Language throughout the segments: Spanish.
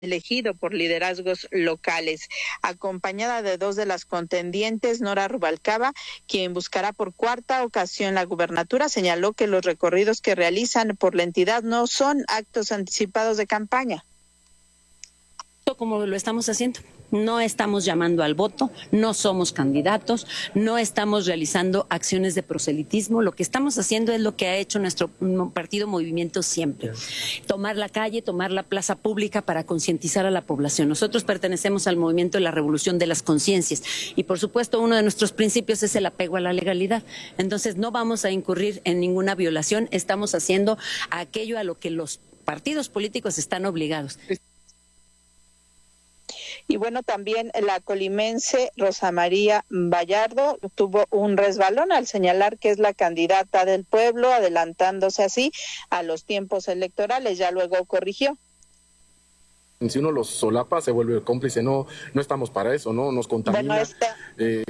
elegido por liderazgos locales, acompañada de dos de las contendientes. Nora Rubalcaba, quien buscará por cuarta ocasión la gubernatura, señaló que los recorridos que realizan por la entidad no son actos anticipados de campaña. Como lo estamos haciendo. No estamos llamando al voto, no somos candidatos, no estamos realizando acciones de proselitismo. Lo que estamos haciendo es lo que ha hecho nuestro partido Movimiento siempre. Tomar la calle, tomar la plaza pública para concientizar a la población. Nosotros pertenecemos al movimiento de la revolución de las conciencias y, por supuesto, uno de nuestros principios es el apego a la legalidad. Entonces, no vamos a incurrir en ninguna violación. Estamos haciendo aquello a lo que los partidos políticos están obligados. Y bueno, también la colimense Rosa María Vallardo tuvo un resbalón al señalar que es la candidata del pueblo, adelantándose así a los tiempos electorales. Ya luego corrigió. Si uno los solapa, se vuelve cómplice. No estamos para eso, ¿no? Nos contamina. Bueno,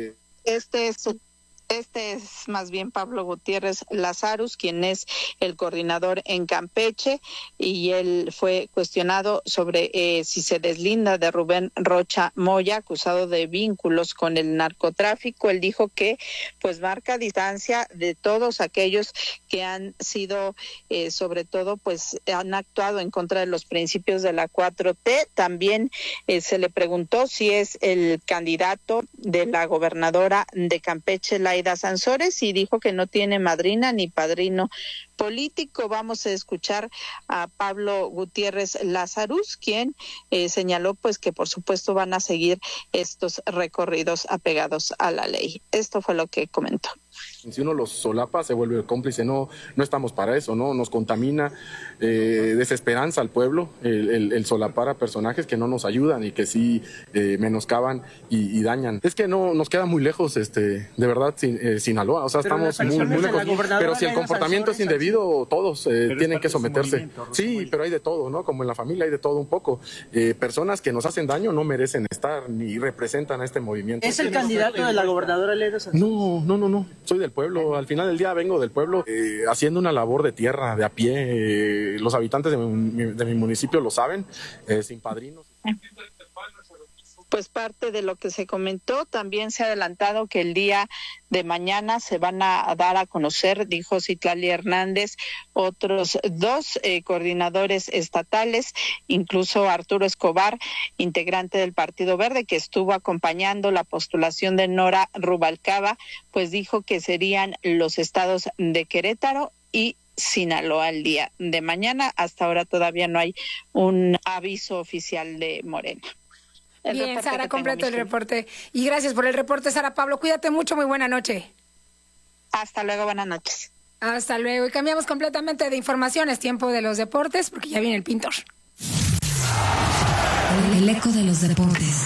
Este es más bien Pablo Gutiérrez Lazarus, quien es el coordinador en Campeche, y él fue cuestionado sobre si se deslinda de Rubén Rocha Moya, acusado de vínculos con el narcotráfico. Él dijo que pues marca distancia de todos aquellos que han sido, sobre todo, pues han actuado en contra de los principios de la 4T. También se le preguntó si es el candidato de la gobernadora de Campeche, Laida Sansores, y dijo que no tiene madrina ni padrino político. Vamos a escuchar a Pablo Gutiérrez Lazarus, quien señaló pues que por supuesto van a seguir estos recorridos apegados a la ley. Esto fue lo que comentó. Si uno los solapa, se vuelve cómplice. No estamos para eso, ¿no? Nos contamina, desesperanza al pueblo, el solapar a personajes que no nos ayudan y que sí menoscaban y dañan. Es que no nos queda muy lejos, de verdad, Sinaloa. O sea, estamos muy lejos. Pero si el comportamiento es indebido, todos tienen que someterse. Sí, pero hay de todo, ¿no? Como en la familia hay de todo un poco. Personas que nos hacen daño no merecen estar ni representan a este movimiento. ¿Es el candidato de la gobernadora Laida Sansores? No. Soy del pueblo. Al final del día vengo del pueblo haciendo una labor de tierra, de a pie. Los habitantes de mi municipio lo saben, sin padrinos. Pues parte de lo que se comentó, también se ha adelantado que el día de mañana se van a dar a conocer, dijo Citlali Hernández, otros dos coordinadores estatales, incluso Arturo Escobar, integrante del Partido Verde, que estuvo acompañando la postulación de Nora Rubalcaba, pues dijo que serían los estados de Querétaro y Sinaloa el día de mañana. Hasta ahora todavía no hay un aviso oficial de Morena. Bien, Sara, completo el reporte. Y gracias por el reporte, Sara. Pablo, cuídate mucho, muy buena noche. Hasta luego, buenas noches. Hasta luego. Y cambiamos completamente de información. Es tiempo de los deportes, porque ya viene el pintor. El eco de los deportes.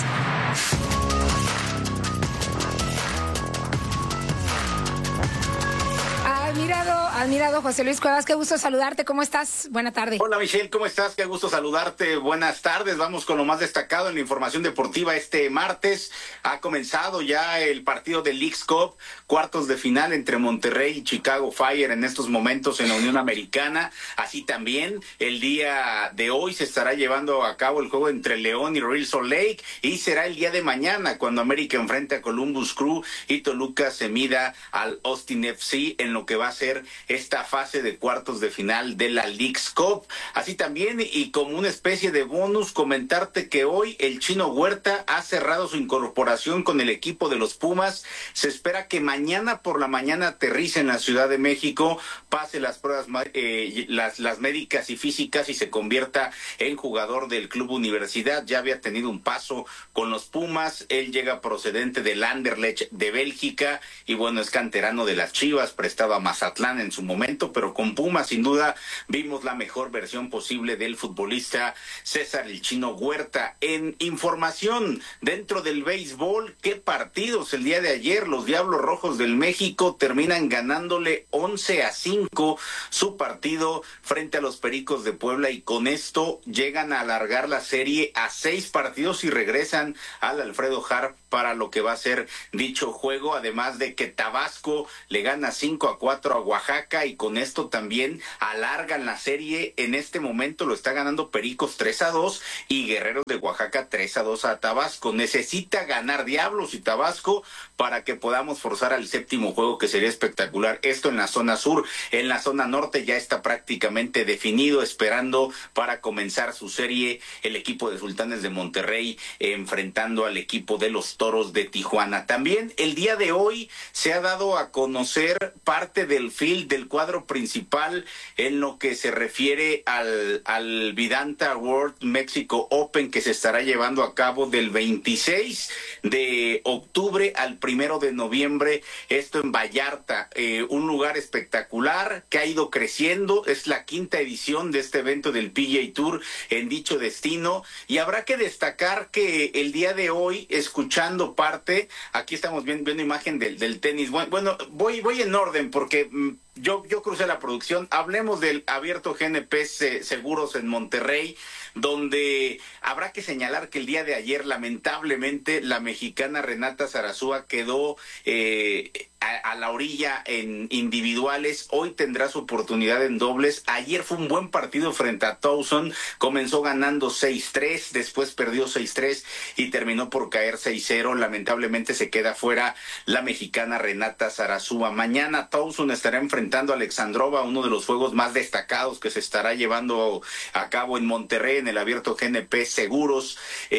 Admirado José Luis Cuevas, qué gusto saludarte, ¿cómo estás? Buena tarde. Hola Michelle, ¿cómo estás? Qué gusto saludarte, buenas tardes. Vamos con lo más destacado en la información deportiva. Este martes ha comenzado ya el partido de Leagues Cup, cuartos de final entre Monterrey y Chicago Fire en estos momentos en la Unión Americana. Así también el día de hoy se estará llevando a cabo el juego entre León y Real Salt Lake, y será el día de mañana cuando América enfrente a Columbus Crew y Toluca se mida al Austin FC en lo que va a ser esta fase de cuartos de final de la Leagues Cup. Así también, y como una especie de bonus, comentarte que hoy el Chino Huerta ha cerrado su incorporación con el equipo de los Pumas. Se espera que mañana por la mañana aterrice en la Ciudad de México, pase las pruebas las médicas y físicas y se convierta en jugador del Club Universidad. Ya había tenido un paso con los Pumas. Él llega procedente del Anderlecht de Bélgica y bueno, es canterano de las Chivas, prestado a Mazatlán en su momento, pero con Pumas sin duda vimos la mejor versión posible del futbolista César el Chino Huerta. En información dentro del béisbol, qué partidos el día de ayer. Los Diablos Rojos del México terminan ganándole 11-5 su partido frente a los Pericos de Puebla, y con esto llegan a alargar la serie a 6 partidos y regresan al Alfredo Harp para lo que va a ser dicho juego, además de que Tabasco le gana 5-4 a Oaxaca y con esto también alargan la serie. En este momento lo está ganando Pericos 3-2 y Guerreros de Oaxaca 3-2 a Tabasco. Necesita ganar Diablos y Tabasco para que podamos forzar al séptimo juego, que sería espectacular. Esto en la zona sur. En la zona norte ya está prácticamente definido, esperando para comenzar su serie el equipo de Sultanes de Monterrey enfrentando al equipo de los Toros de Tijuana. También el día de hoy se ha dado a conocer parte del field, del cuadro principal en lo que se refiere al Vidanta World Mexico Open, que se estará llevando a cabo del 26 de octubre al 1 de noviembre, esto en Vallarta, un lugar espectacular que ha ido creciendo. Es la 5ª edición de este evento del PGA Tour en dicho destino, y habrá que destacar que el día de hoy, escuchando parte, aquí estamos viendo imagen del tenis. Bueno, voy en orden porque yo crucé la producción. Hablemos del Abierto GNP Seguros en Monterrey, donde habrá que señalar que el día de ayer, lamentablemente, la mexicana Renata Zarazúa quedó a la orilla en individuales. Hoy tendrá su oportunidad en dobles. Ayer fue un buen partido frente a Towson. Comenzó ganando 6-3, después perdió 6-3 y terminó por caer 6-0. Lamentablemente se queda fuera la mexicana Renata Zarazúa. Mañana Towson estará enfrentando a Alexandrova, uno de los juegos más destacados que se estará llevando a cabo en Monterrey, en el Abierto GNP Seguros,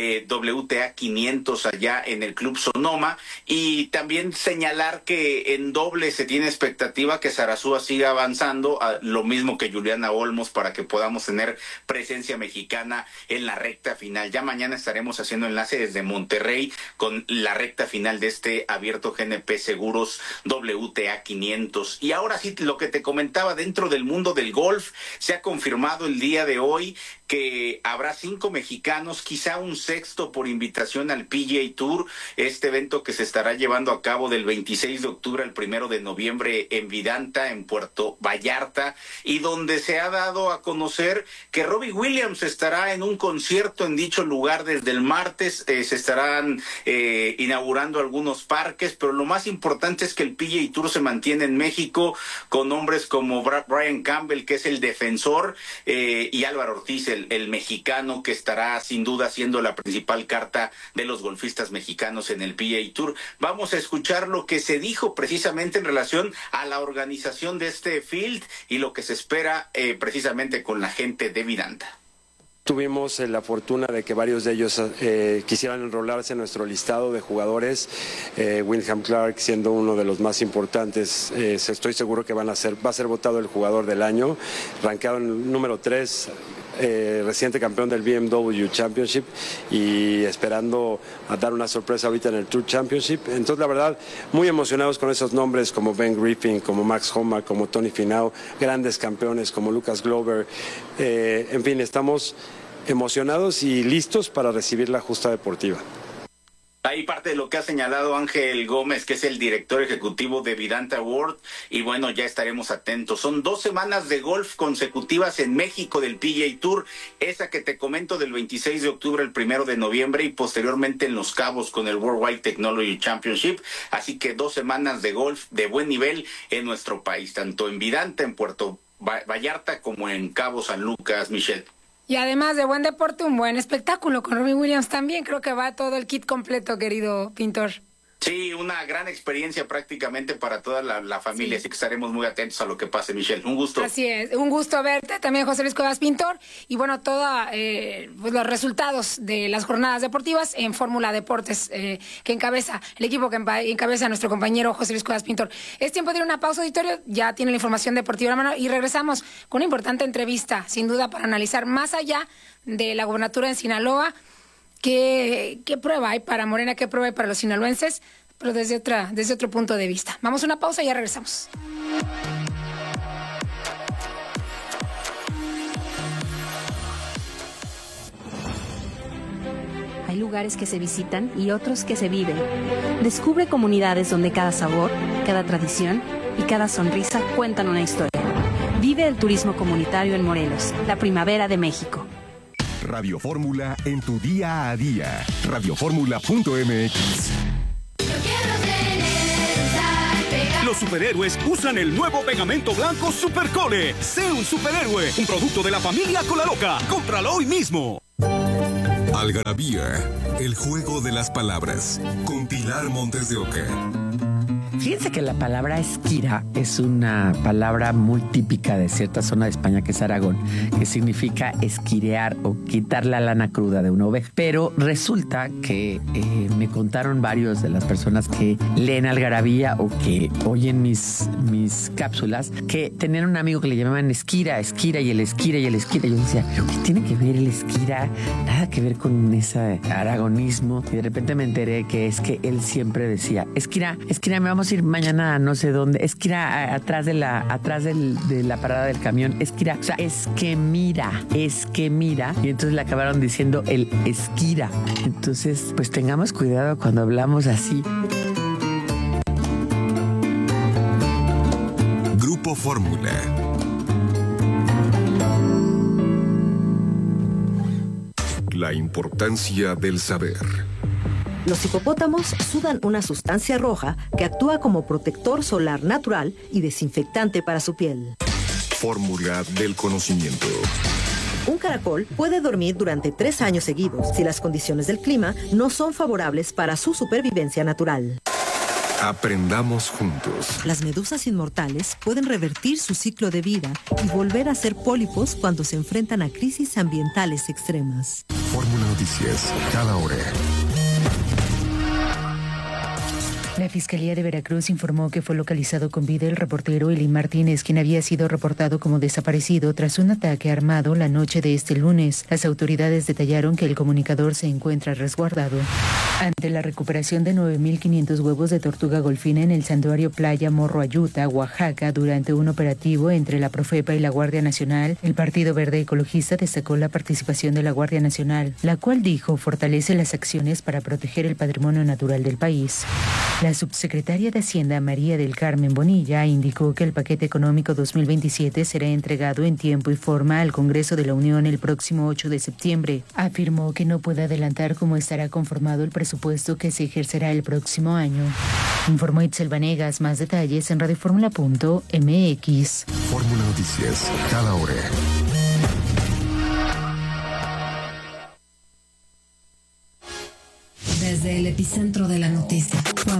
WTA 500 allá en el Club Sonoma. Y también señalar que en doble se tiene expectativa que Zarazúa siga avanzando, lo mismo que Juliana Olmos, para que podamos tener presencia mexicana en la recta final. Ya mañana estaremos haciendo enlace desde Monterrey con la recta final de este Abierto GNP Seguros WTA 500. Y ahora sí, lo que te comentaba, dentro del mundo del golf, se ha confirmado el día de hoy que habrá 5 mexicanos, quizá un sexto por invitación al PGA Tour, este evento que se estará llevando a cabo del 26 de octubre al 1 de noviembre en Vidanta, en Puerto Vallarta, y donde se ha dado a conocer que Robbie Williams estará en un concierto en dicho lugar desde el martes. Se estarán inaugurando algunos parques, pero lo más importante es que el PGA Tour se mantiene en México con hombres como Brian Campbell, que es el defensor, y Álvaro Ortiz, el mexicano, que estará sin duda siendo la principal carta de los golfistas mexicanos en el PGA Tour. Vamos a escuchar lo que se dijo precisamente en relación a la organización de este field y lo que se espera precisamente con la gente de Vidanta. Tuvimos la fortuna de que varios de ellos quisieran enrolarse en nuestro listado de jugadores. Wyndham Clark siendo uno de los más importantes, estoy seguro que va a ser votado el jugador del año, rankeado en el número 3. Reciente campeón del BMW Championship y esperando a dar una sorpresa ahorita en el Tour Championship. Entonces, la verdad, muy emocionados con esos nombres como Ben Griffin, como Max Homa, como Tony Finau, grandes campeones como Lucas Glover. En fin, estamos emocionados y listos para recibir la justa deportiva. Ahí parte de lo que ha señalado Ángel Gómez, que es el director ejecutivo de Vidanta World, y bueno, ya estaremos atentos. Son 2 semanas de golf consecutivas en México del PGA Tour, esa que te comento del 26 de octubre al 1 de noviembre y posteriormente en Los Cabos con el Worldwide Technology Championship. Así que 2 semanas de golf de buen nivel en nuestro país, tanto en Vidanta, en Puerto Vallarta, como en Cabo San Lucas, Michelle. Y además de buen deporte, un buen espectáculo con Robbie Williams también. Creo que va todo el kit completo, querido Pintor. Sí, una gran experiencia prácticamente para toda la familia, sí. Así que estaremos muy atentos a lo que pase, Michelle. Un gusto. Así es, un gusto verte, también José Luis Cuevas Pintor, y bueno, todos pues los resultados de las jornadas deportivas en Fórmula Deportes, que encabeza, el equipo que encabeza nuestro compañero José Luis Cuevas Pintor. Es tiempo de ir a una pausa, auditorio, ya tiene la información deportiva en la mano, y regresamos con una importante entrevista, sin duda, para analizar más allá de la gobernatura en Sinaloa. ¿Qué prueba hay para Morena? ¿Qué prueba hay para los sinaloenses? Pero desde otro punto de vista. Vamos a una pausa y ya regresamos. Hay lugares que se visitan y otros que se viven. Descubre comunidades donde cada sabor, cada tradición y cada sonrisa cuentan una historia. Vive el turismo comunitario en Morelos, la primavera de México. Radio Fórmula en tu día a día. Radioformula.mx. Los superhéroes usan el nuevo pegamento blanco Supercole. Sé un superhéroe, un producto de la familia Colaloca. Cómpralo hoy mismo. Algarabía, el juego de las palabras, con Pilar Montes de Oca. Fíjense que la palabra esquira es una palabra muy típica de cierta zona de España, que es Aragón, que significa esquirear o quitar la lana cruda de una oveja. Pero resulta que me contaron varios de las personas que leen Algarabía o que oyen mis cápsulas, que tenían un amigo que le llamaban esquira, y el esquira. Yo decía, ¿pero qué tiene que ver el esquira? Nada que ver con ese aragonismo. Y de repente me enteré que es que él siempre decía, esquira, me vamos a ir mañana a no sé dónde, esquira atrás de la parada del camión, esquira, o sea, es que mira, y entonces le acabaron diciendo el esquira. Entonces, pues tengamos cuidado cuando hablamos así. Grupo Fórmula. La importancia del saber. Los hipopótamos sudan una sustancia roja que actúa como protector solar natural y desinfectante para su piel. Fórmula del conocimiento. Un caracol puede dormir durante 3 años seguidos si las condiciones del clima no son favorables para su supervivencia natural. Aprendamos juntos. Las medusas inmortales pueden revertir su ciclo de vida y volver a ser pólipos cuando se enfrentan a crisis ambientales extremas. Fórmula Noticias, cada hora. La Fiscalía de Veracruz informó que fue localizado con vida el reportero Eli Martínez, quien había sido reportado como desaparecido tras un ataque armado la noche de este lunes. Las autoridades detallaron que el comunicador se encuentra resguardado. Ante la recuperación de 9.500 huevos de tortuga golfina en el santuario Playa Morro Ayuta, Oaxaca, durante un operativo entre la Profepa y la Guardia Nacional, el Partido Verde Ecologista destacó la participación de la Guardia Nacional, la cual dijo fortalece las acciones para proteger el patrimonio natural del país. La subsecretaria de Hacienda, María del Carmen Bonilla, indicó que el paquete económico 2027 será entregado en tiempo y forma al Congreso de la Unión el próximo 8 de septiembre. Afirmó que no puede adelantar cómo estará conformado el presupuesto que se ejercerá el próximo año. Informó Itzel Vanegas. Más detalles en radioformula.mx. Fórmula Noticias, cada hora. Desde el epicentro de la noticia.